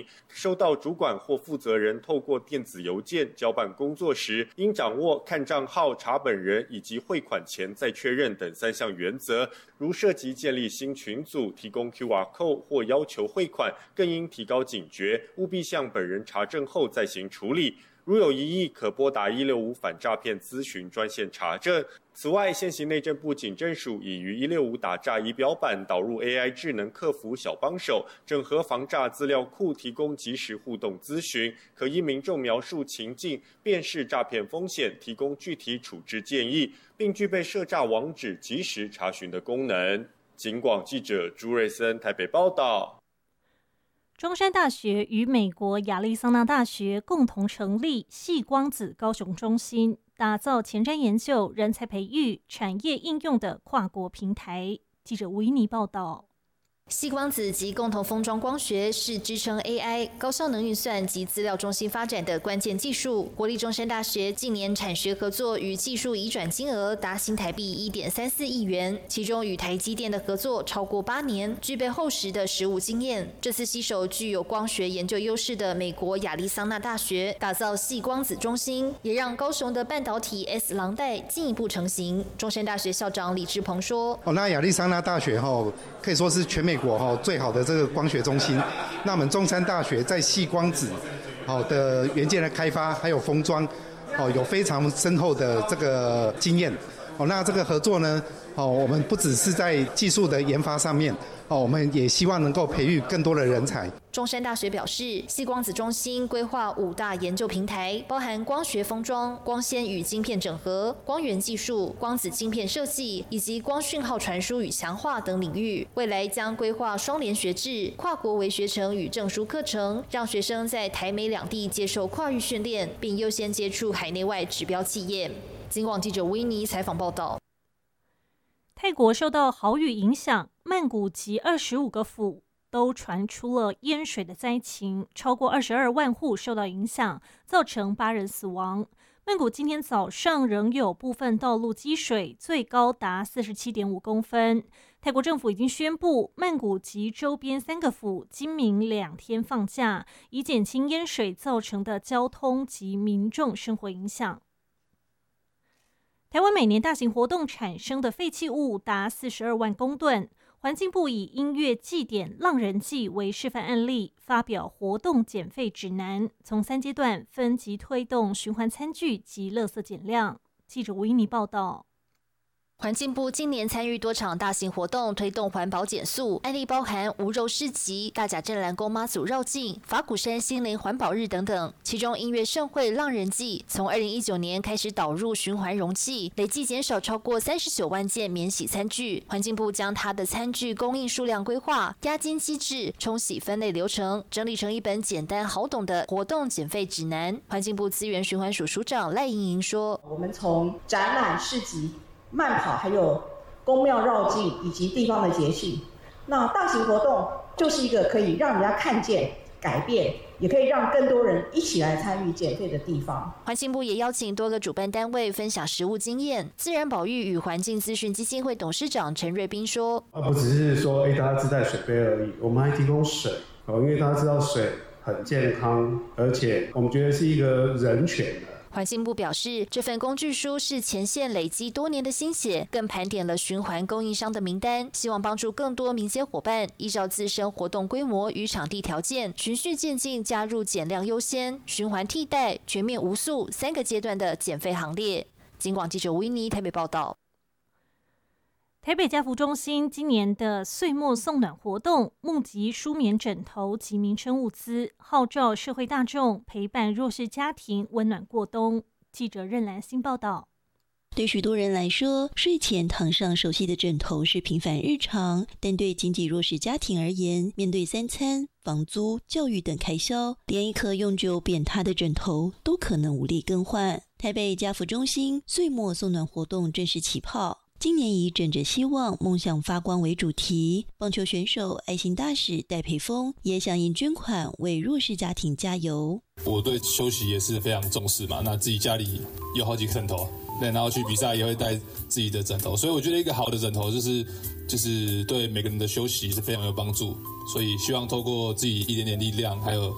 收到主管或负责人透过电子邮件交办工作时，应掌握看账号、查本人以及汇款前再确认等3项原则。如涉及建立新群组、提供 QR Code 或要求汇款，更应提高警觉，务必向本人查证后再行处理。如有疑义，可拨打165反诈骗咨询专线查证。此外，现行内政部警政署已于165打诈仪表板导入 AI 智能客服小帮手，整合防诈资料库，提供即时互动咨询，可依民众描述情境，辨识诈骗风险，提供具体处置建议，并具备涉诈网址即时查询的功能。警广记者朱瑞森台北报道。 中山大学与美国亚利桑那大学共同成立矽光子高雄中心，打造前瞻研究、人才培育、产业应用的跨国平台。记者吴依妮报道。 矽光子及共同封装光学是支撑 AI 高效能运算及资料中心发展的关键技术。国立中山大学近年产学合作与技术移转金额达新台币1.34亿元，其中与台积电的合作超过8年，具备厚实的实务经验。这次携手具有光学研究优势的美国亚利桑那大学，打造矽光子中心，也让高雄的半导体 S 廊带进一步成型。中山大学校长李志鹏说：“ 那亚利桑那大学可以说是全美国最好的这个光学中心。那我们中山大学在矽光子的元件的开发还有封装有非常深厚的这个经验。那这个合作呢，我们不只是在技术的研发上面，我们也希望能够培育更多的人才。” 中山大学表示，矽光子中心规划5大研究平台，包含光学封装、光纤与晶片整合、光源技术、光子晶片设计以及光讯号传输与强化等领域。未来将规划双联学制、跨国微学程与证书课程，让学生在台美两地接受跨域训练，并优先接触海内外指标企业。警广记者维尼采访报道。 泰国受到豪雨影响，曼谷及25个府都传出了淹水的灾情，超过22万户受到影响，造成8人死亡。曼谷今天早上仍有部分道路积水，最高达47.5公分。泰国政府已经宣布，曼谷及周边3个府今明2天放假，以减轻淹水造成的交通及民众生活影响。台湾每年大型活动产生的废弃物达42万公吨，环境部以音乐祭典浪人祭为示范案例，发表活动减废指南，从3阶段分级推动循环餐具及垃圾减量。记者吴依妮报道。 环境部今年参与多场大型活动，推动环保减塑，案例包含无肉市集、大甲镇澜宫妈祖绕境、法鼓山心灵环保日等等。其中音乐盛会浪人祭从2019年开始导入循环容器，累计减少超过39万件免洗餐具。环境部将它的餐具供应数量规划、押金机制、冲洗分类流程，整理成一本简单好懂的活动减废指南。环境部资源循环署署长赖莹莹说：“ 我们从展览市集、慢跑，还有宫庙绕境以及地方的节庆，那大型活动就是一个可以让人家看见改变，也可以让更多人一起来参与减废的地方。” 环境部也邀请多个主办单位分享实务经验。自然保育与环境资讯基金会董事长陈瑞斌说：“ 不只是说大家自带水杯而已，我们还提供水因为大家知道水很健康，而且我们觉得是一个人权。” 环境部表示，这份工具书是前线累积多年的心血，更盘点了循环供应商的名单，希望帮助更多民间伙伴依照自身活动规模与场地条件，循序渐进加入减量优先、循环替代、全面无塑3个阶段的减废行列。警广记者吴依妮台北报道。 台北家福中心今年的岁末送暖活动，募集舒眠枕头及民生物资，号召社会大众陪伴弱势家庭温暖过冬。记者任兰欣报道。 对许多人来说，睡前躺上熟悉的枕头是平凡日常，但对经济弱势家庭而言，面对3餐、房租、教育等开销，连一颗永久扁塌的枕头都可能无力更换。台北家福中心岁末送暖活动正式起跑，今年以枕着希望，梦想发光为主题。棒球选手爱心大使戴培峰也响应捐款，为弱势家庭加油。 我对休息也是非常重视嘛，那自己家里有好几个枕头，对，然后去比赛也会带自己的枕头，所以我觉得一个好的枕头就是对每个人的休息是非常有帮助，所以希望透过自己一点点力量，还有